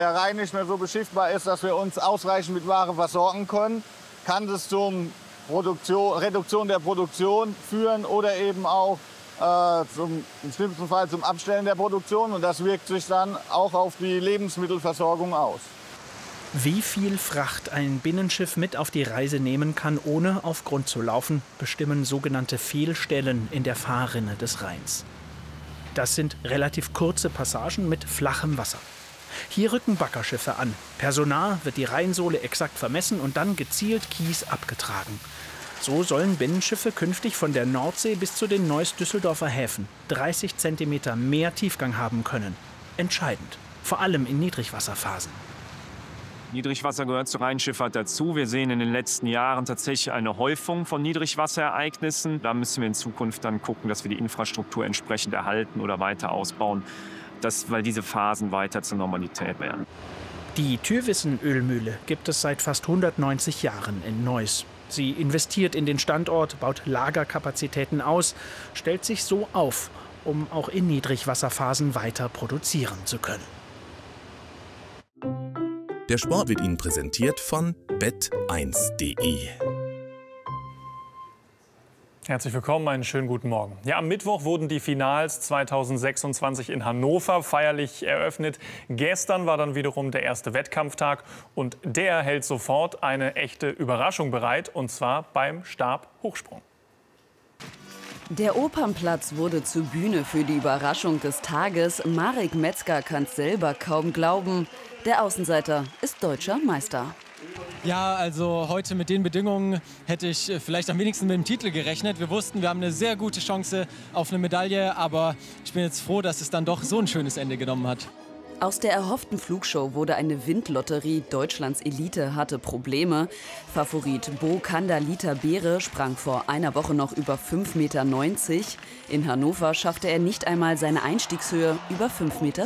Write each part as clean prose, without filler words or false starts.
der Rhein nicht mehr so beschiffbar ist, dass wir uns ausreichend mit Ware versorgen können, kann es zum Reduktion der Produktion führen oder eben auch im schlimmsten Fall zum Abstellen der Produktion. Und das wirkt sich dann auch auf die Lebensmittelversorgung aus. Wie viel Fracht ein Binnenschiff mit auf die Reise nehmen kann, ohne auf Grund zu laufen, bestimmen sogenannte Fehlstellen in der Fahrrinne des Rheins. Das sind relativ kurze Passagen mit flachem Wasser. Hier rücken Baggerschiffe an. Per Sonar wird die Rheinsohle exakt vermessen und dann gezielt Kies abgetragen. So sollen Binnenschiffe künftig von der Nordsee bis zu den Neuss-Düsseldorfer Häfen 30 cm mehr Tiefgang haben können. Entscheidend, vor allem in Niedrigwasserphasen. Niedrigwasser gehört zur Rheinschifffahrt dazu. Wir sehen in den letzten Jahren tatsächlich eine Häufung von Niedrigwasserereignissen. Da müssen wir in Zukunft dann gucken, dass wir die Infrastruktur entsprechend erhalten oder weiter ausbauen, weil diese Phasen weiter zur Normalität werden. Die Tyrwissen-Ölmühle gibt es seit fast 190 Jahren in Neuss. Sie investiert in den Standort, baut Lagerkapazitäten aus, stellt sich so auf, um auch in Niedrigwasserphasen weiter produzieren zu können. Der Sport wird Ihnen präsentiert von bet1.de. Herzlich willkommen, einen schönen guten Morgen. Ja, am Mittwoch wurden die Finals 2026 in Hannover feierlich eröffnet. Gestern war dann wiederum der erste Wettkampftag und der hält sofort eine echte Überraschung bereit, und zwar beim Stabhochsprung. Der Opernplatz wurde zur Bühne für die Überraschung des Tages. Marek Metzger kann es selber kaum glauben. Der Außenseiter ist deutscher Meister. Ja, also heute mit den Bedingungen hätte ich vielleicht am wenigsten mit dem Titel gerechnet. Wir wussten, wir haben eine sehr gute Chance auf eine Medaille, aber ich bin jetzt froh, dass es dann doch so ein schönes Ende genommen hat. Aus der erhofften Flugshow wurde eine Windlotterie. Deutschlands Elite hatte Probleme. Favorit Bo Kandalita-Beere sprang vor einer Woche noch über 5,90 Meter. In Hannover schaffte er nicht einmal seine Einstiegshöhe über 5,40 Meter.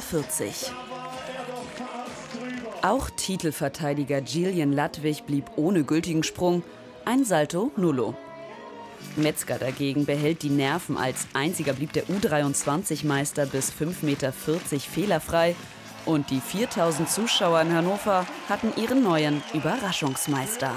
Auch Titelverteidiger Jillian Ladwig blieb ohne gültigen Sprung. Ein Salto nullo. Metzger dagegen behält die Nerven. Als einziger blieb der U23-Meister bis 5,40 Meter fehlerfrei. Und die 4000 Zuschauer in Hannover hatten ihren neuen Überraschungsmeister.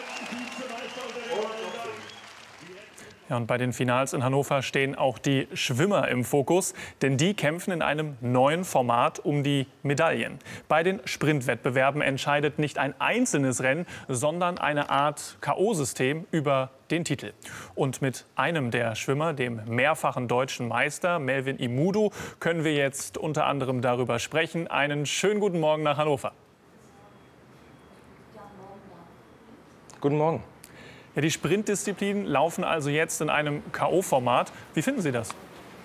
Ja, und bei den Finals in Hannover stehen auch die Schwimmer im Fokus, denn die kämpfen in einem neuen Format um die Medaillen. Bei den Sprintwettbewerben entscheidet nicht ein einzelnes Rennen, sondern eine Art K.O.-System über den Titel. Und mit einem der Schwimmer, dem mehrfachen deutschen Meister Melvin Imudu, können wir jetzt unter anderem darüber sprechen. Einen schönen guten Morgen nach Hannover. Guten Morgen. Ja, die Sprintdisziplinen laufen also jetzt in einem K.O.-Format. Wie finden Sie das?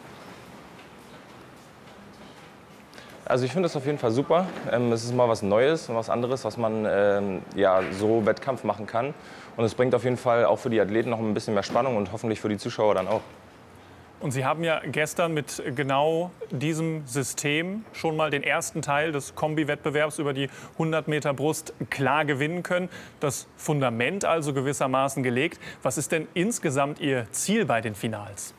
Also ich finde das auf jeden Fall super. Es ist mal was Neues und was anderes, was man ja, so Wettkampf machen kann. Und es bringt auf jeden Fall auch für die Athleten noch ein bisschen mehr Spannung und hoffentlich für die Zuschauer dann auch. Und Sie haben ja gestern mit genau diesem System schon mal den ersten Teil des Kombi-Wettbewerbs über die 100 Meter Brust klar gewinnen können. Das Fundament also gewissermaßen gelegt. Was ist denn insgesamt Ihr Ziel bei den Finals?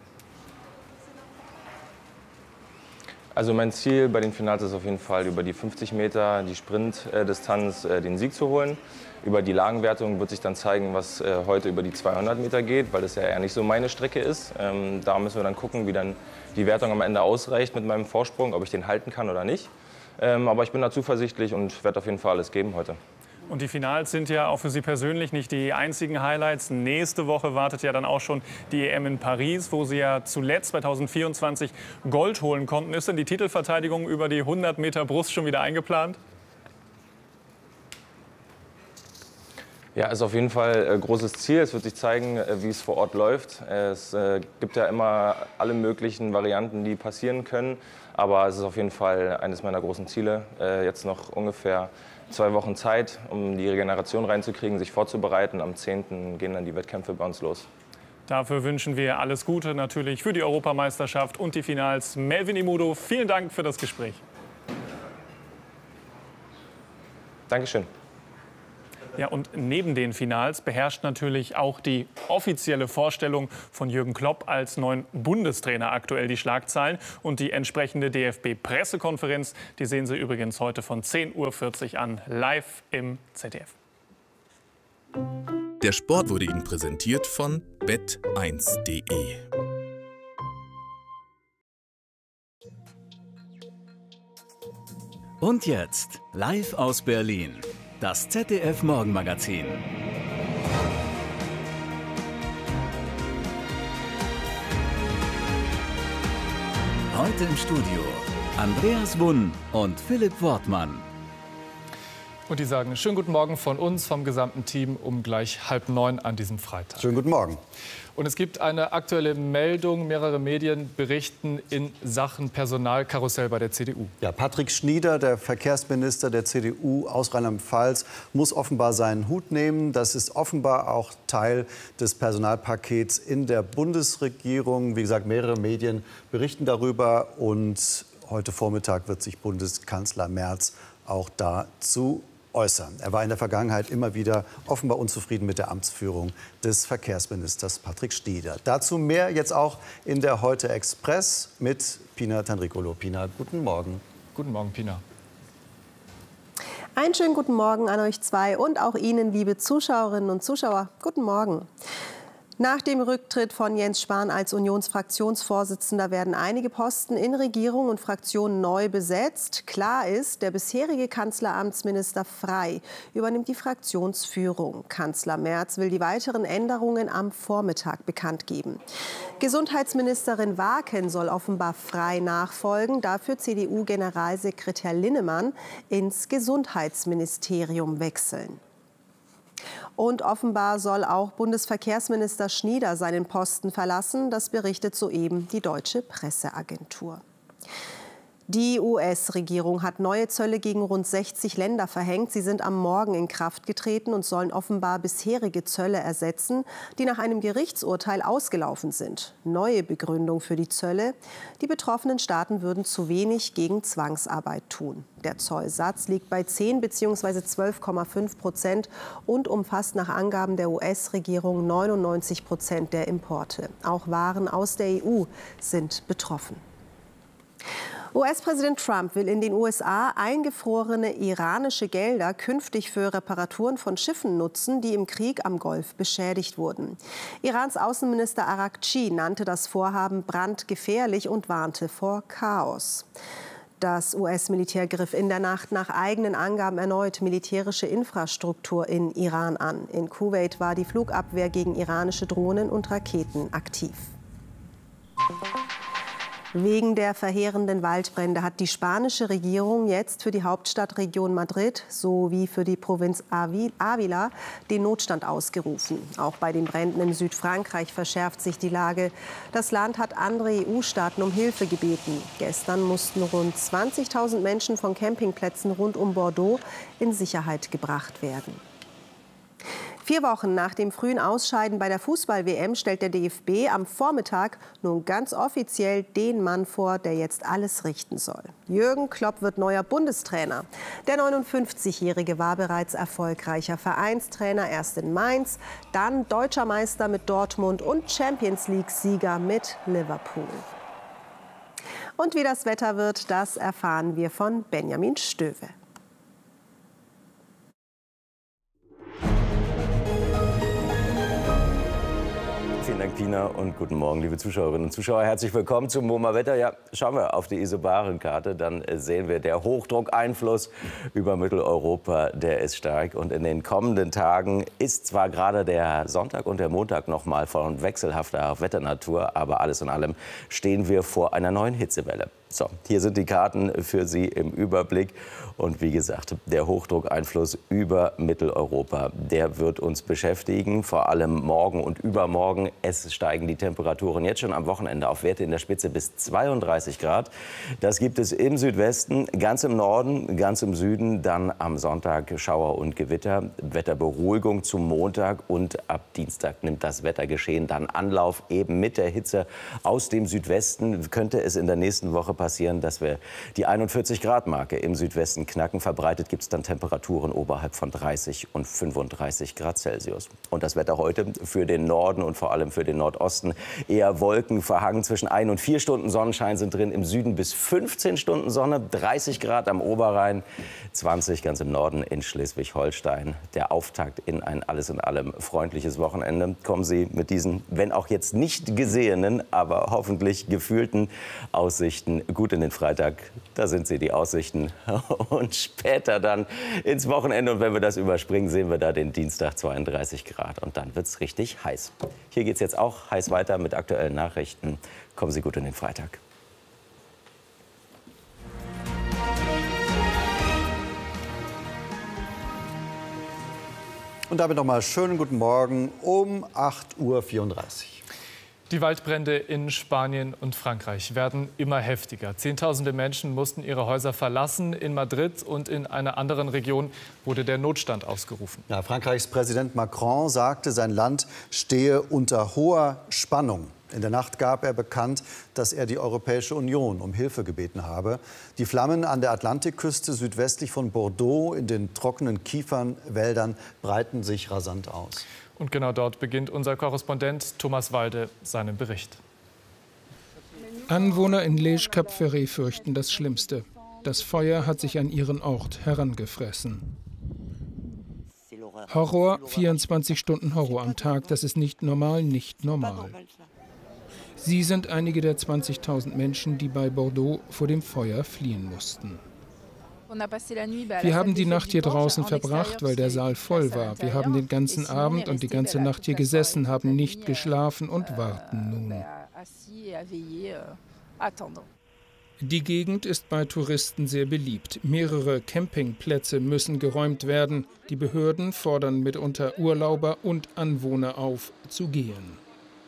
Also mein Ziel bei den Finals ist auf jeden Fall, über die 50 Meter, die Sprintdistanz, den Sieg zu holen. Über die Lagenwertung wird sich dann zeigen, was heute über die 200 Meter geht, weil das ja eher nicht so meine Strecke ist. Da müssen wir dann gucken, wie dann die Wertung am Ende ausreicht mit meinem Vorsprung, ob ich den halten kann oder nicht. Aber ich bin da zuversichtlich und werde auf jeden Fall alles geben heute. Und die Finals sind ja auch für Sie persönlich nicht die einzigen Highlights. Nächste Woche wartet ja dann auch schon die EM in Paris, wo Sie ja zuletzt 2024 Gold holen konnten. Ist denn die Titelverteidigung über die 100 Meter Brust schon wieder eingeplant? Ja, ist auf jeden Fall ein großes Ziel. Es wird sich zeigen, wie es vor Ort läuft. Es gibt ja immer alle möglichen Varianten, die passieren können. Aber es ist auf jeden Fall eines meiner großen Ziele. Jetzt noch ungefähr 2 Wochen Zeit, um die Regeneration reinzukriegen, sich vorzubereiten. Am 10. gehen dann die Wettkämpfe bei uns los. Dafür wünschen wir alles Gute natürlich für die Europameisterschaft und die Finals. Melvin Imudu, vielen Dank für das Gespräch. Dankeschön. Ja, und neben den Finals beherrscht natürlich auch die offizielle Vorstellung von Jürgen Klopp als neuen Bundestrainer aktuell die Schlagzeilen. Und die entsprechende DFB-Pressekonferenz, die sehen Sie übrigens heute von 10:40 Uhr an, live im ZDF. Der Sport wurde Ihnen präsentiert von bet1.de. Und jetzt, live aus Berlin, das ZDF-Morgenmagazin. Heute im Studio Andreas Wunn und Philipp Wortmann. Und die sagen schönen guten Morgen von uns, vom gesamten Team, um gleich 8:30 an diesem Freitag. Schönen guten Morgen. Und es gibt eine aktuelle Meldung. Mehrere Medien berichten in Sachen Personalkarussell bei der CDU. Ja, Patrick Schnieder, der Verkehrsminister der CDU aus Rheinland-Pfalz, muss offenbar seinen Hut nehmen. Das ist offenbar auch Teil des Personalpakets in der Bundesregierung. Wie gesagt, mehrere Medien berichten darüber. Und heute Vormittag wird sich Bundeskanzler Merz auch dazu äußern. Er war in der Vergangenheit immer wieder offenbar unzufrieden mit der Amtsführung des Verkehrsministers Patrick Schnieder. Dazu mehr jetzt auch in der Heute Express mit Pina Tandricolo. Pina, guten Morgen. Guten Morgen, Pina. Einen schönen guten Morgen an euch zwei und auch Ihnen, liebe Zuschauerinnen und Zuschauer. Guten Morgen. Nach dem Rücktritt von Jens Spahn als Unionsfraktionsvorsitzender werden einige Posten in Regierung und Fraktionen neu besetzt. Klar ist, der bisherige Kanzleramtsminister Frey übernimmt die Fraktionsführung. Kanzler Merz will die weiteren Änderungen am Vormittag bekannt geben. Gesundheitsministerin Waken soll offenbar Frey nachfolgen, dafür CDU-Generalsekretär Linnemann ins Gesundheitsministerium wechseln. Und offenbar soll auch Bundesverkehrsminister Schnieder seinen Posten verlassen. Das berichtet soeben die Deutsche Presseagentur. Die US-Regierung hat neue Zölle gegen rund 60 Länder verhängt. Sie sind am Morgen in Kraft getreten und sollen offenbar bisherige Zölle ersetzen, die nach einem Gerichtsurteil ausgelaufen sind. Neue Begründung für die Zölle: Die betroffenen Staaten würden zu wenig gegen Zwangsarbeit tun. Der Zollsatz liegt bei 10 bzw. 12,5% und umfasst nach Angaben der US-Regierung 99% der Importe. Auch Waren aus der EU sind betroffen. US-Präsident Trump will in den USA eingefrorene iranische Gelder künftig für Reparaturen von Schiffen nutzen, die im Krieg am Golf beschädigt wurden. Irans Außenminister Araghchi nannte das Vorhaben brandgefährlich und warnte vor Chaos. Das US-Militär griff in der Nacht nach eigenen Angaben erneut militärische Infrastruktur in Iran an. In Kuwait war die Flugabwehr gegen iranische Drohnen und Raketen aktiv. Wegen der verheerenden Waldbrände hat die spanische Regierung jetzt für die Hauptstadtregion Madrid sowie für die Provinz Ávila den Notstand ausgerufen. Auch bei den Bränden in Südfrankreich verschärft sich die Lage. Das Land hat andere EU-Staaten um Hilfe gebeten. Gestern mussten rund 20.000 Menschen von Campingplätzen rund um Bordeaux in Sicherheit gebracht werden. 4 Wochen nach dem frühen Ausscheiden bei der Fußball-WM stellt der DFB am Vormittag nun ganz offiziell den Mann vor, der jetzt alles richten soll. Jürgen Klopp wird neuer Bundestrainer. Der 59-Jährige war bereits erfolgreicher Vereinstrainer, erst in Mainz, dann Deutscher Meister mit Dortmund und Champions-League-Sieger mit Liverpool. Und wie das Wetter wird, das erfahren wir von Benjamin Stöwe. Vielen Dank, Pina, und guten Morgen, liebe Zuschauerinnen und Zuschauer. Herzlich willkommen zum MoMA-Wetter. Ja, schauen wir auf die Isobarenkarte, dann sehen wir, der Hochdruckeinfluss über Mitteleuropa, der ist stark. Und in den kommenden Tagen ist zwar gerade der Sonntag und der Montag noch mal von wechselhafter Wetternatur, aber alles in allem stehen wir vor einer neuen Hitzewelle. So, hier sind die Karten für Sie im Überblick. Und wie gesagt, der Hochdruckeinfluss über Mitteleuropa, der wird uns beschäftigen, vor allem morgen und übermorgen. Es steigen die Temperaturen jetzt schon am Wochenende auf Werte in der Spitze bis 32 Grad. Das gibt es im Südwesten, ganz im Norden, ganz im Süden. Dann am Sonntag Schauer und Gewitter, Wetterberuhigung zum Montag. Und ab Dienstag nimmt das Wettergeschehen dann Anlauf. Eben mit der Hitze aus dem Südwesten könnte es in der nächsten Woche passieren, passieren, dass wir die 41-Grad-Marke im Südwesten knacken. Verbreitet gibt es dann Temperaturen oberhalb von 30 und 35 Grad Celsius. Und das Wetter heute für den Norden und vor allem für den Nordosten eher wolkenverhangen. Zwischen 1 und 4 Stunden Sonnenschein sind drin, im Süden bis 15 Stunden Sonne, 30 Grad am Oberrhein, 20 ganz im Norden in Schleswig-Holstein. Der Auftakt in ein alles in allem freundliches Wochenende. Kommen Sie mit diesen, wenn auch jetzt nicht gesehenen, aber hoffentlich gefühlten Aussichten gut in den Freitag. Da sind sie, die Aussichten. Und später dann ins Wochenende. Und wenn wir das überspringen, sehen wir da den Dienstag 32 Grad. Und dann wird es richtig heiß. Hier geht es jetzt auch heiß weiter mit aktuellen Nachrichten. Kommen Sie gut in den Freitag. Und damit noch mal schönen guten Morgen um 8:34 Uhr. Die Waldbrände in Spanien und Frankreich werden immer heftiger. Zehntausende Menschen mussten ihre Häuser verlassen. In Madrid und in einer anderen Region wurde der Notstand ausgerufen. Ja, Frankreichs Präsident Macron sagte, sein Land stehe unter hoher Spannung. In der Nacht gab er bekannt, dass er die Europäische Union um Hilfe gebeten habe. Die Flammen an der Atlantikküste südwestlich von Bordeaux in den trockenen Kiefernwäldern breiten sich rasant aus. Und genau dort beginnt unser Korrespondent Thomas Walde seinen Bericht. Anwohner in Les Cap-Ferré fürchten das Schlimmste. Das Feuer hat sich an ihren Ort herangefressen. Horror, 24 Stunden Horror am Tag, das ist nicht normal, nicht normal. Sie sind einige der 20.000 Menschen, die bei Bordeaux vor dem Feuer fliehen mussten. Wir haben die Nacht hier draußen verbracht, weil der Saal voll war. Wir haben den ganzen Abend und die ganze Nacht hier gesessen, haben nicht geschlafen und warten nun. Die Gegend ist bei Touristen sehr beliebt. Mehrere Campingplätze müssen geräumt werden. Die Behörden fordern mitunter Urlauber und Anwohner auf, zu gehen.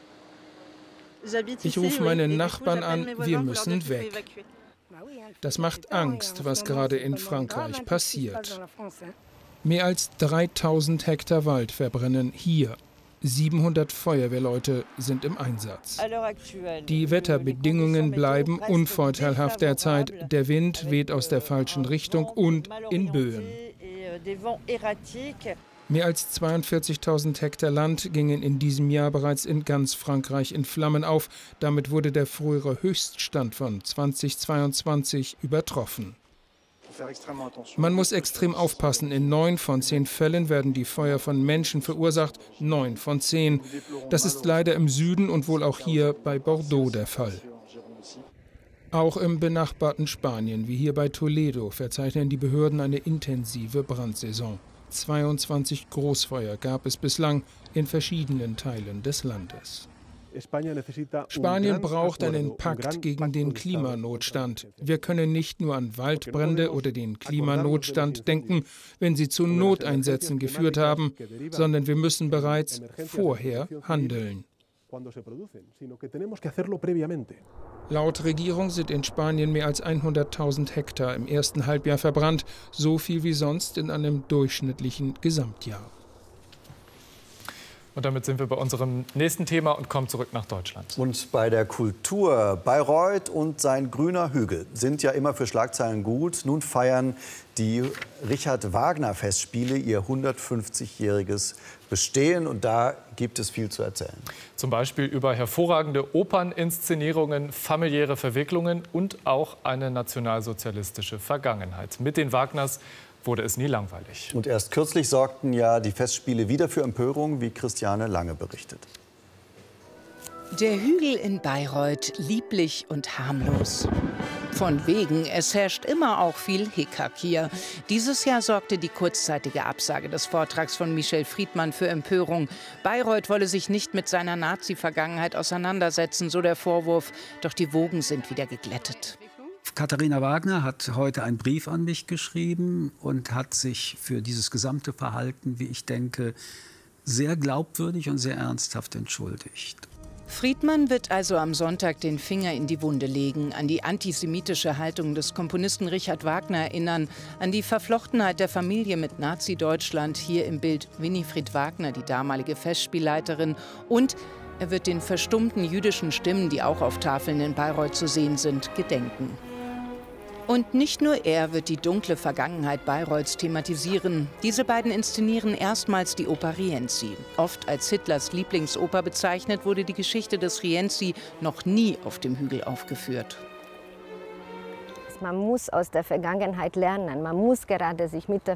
Ich rufe meine Nachbarn an, wir müssen weg. Das macht Angst, was gerade in Frankreich passiert. Mehr als 3000 Hektar Wald verbrennen hier. 700 Feuerwehrleute sind im Einsatz. Die Wetterbedingungen bleiben unvorteilhaft derzeit. Der Wind weht aus der falschen Richtung und in Böen. Mehr als 42.000 Hektar Land gingen in diesem Jahr bereits in ganz Frankreich in Flammen auf. Damit wurde der frühere Höchststand von 2022 übertroffen. Man muss extrem aufpassen. In 9 von 10 Fällen werden die Feuer von Menschen verursacht. 9 von 10. Das ist leider im Süden und wohl auch hier bei Bordeaux der Fall. Auch im benachbarten Spanien, wie hier bei Toledo, verzeichnen die Behörden eine intensive Brandsaison. 22 Großfeuer gab es bislang in verschiedenen Teilen des Landes. Spanien braucht einen Pakt gegen den Klimanotstand. Wir können nicht nur an Waldbrände oder den Klimanotstand denken, wenn sie zu Noteinsätzen geführt haben, sondern wir müssen bereits vorher handeln. Laut Regierung sind in Spanien mehr als 100.000 Hektar im ersten Halbjahr verbrannt, so viel wie sonst in einem durchschnittlichen Gesamtjahr. Und damit sind wir bei unserem nächsten Thema und kommen zurück nach Deutschland. Und bei der Kultur. Bayreuth und sein grüner Hügel sind ja immer für Schlagzeilen gut. Nun feiern die Richard-Wagner-Festspiele ihr 150-jähriges Bestehen. Und da gibt es viel zu erzählen. Zum Beispiel über hervorragende Operninszenierungen, familiäre Verwicklungen und auch eine nationalsozialistische Vergangenheit. Mit den Wagners wurde es nie langweilig. Und erst kürzlich sorgten ja die Festspiele wieder für Empörung, wie Christiane Lange berichtet. Der Hügel in Bayreuth, lieblich und harmlos. Von wegen, es herrscht immer auch viel Hickhack hier. Dieses Jahr sorgte die kurzzeitige Absage des Vortrags von Michel Friedmann für Empörung. Bayreuth wolle sich nicht mit seiner Nazi-Vergangenheit auseinandersetzen, so der Vorwurf. Doch die Wogen sind wieder geglättet. Katharina Wagner hat heute einen Brief an mich geschrieben und hat sich für dieses gesamte Verhalten, wie ich denke, sehr glaubwürdig und sehr ernsthaft entschuldigt. Friedmann wird also am Sonntag den Finger in die Wunde legen, an die antisemitische Haltung des Komponisten Richard Wagner erinnern, an die Verflochtenheit der Familie mit Nazi-Deutschland, hier im Bild Winifred Wagner, die damalige Festspielleiterin, und er wird den verstummten jüdischen Stimmen, die auch auf Tafeln in Bayreuth zu sehen sind, gedenken. Und nicht nur er wird die dunkle Vergangenheit Bayreuths thematisieren. Diese beiden inszenieren erstmals die Oper Rienzi. Oft als Hitlers Lieblingsoper bezeichnet, wurde die Geschichte des Rienzi noch nie auf dem Hügel aufgeführt. Man muss aus der Vergangenheit lernen. Man muss gerade sich mit der